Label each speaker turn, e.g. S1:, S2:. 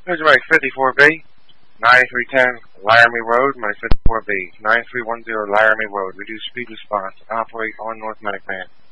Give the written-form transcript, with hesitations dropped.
S1: Here's my 54B, 9310 Laramie Road, my 54B, 9310 Laramie Road. Reduce speed response. Operate on North Medic Man.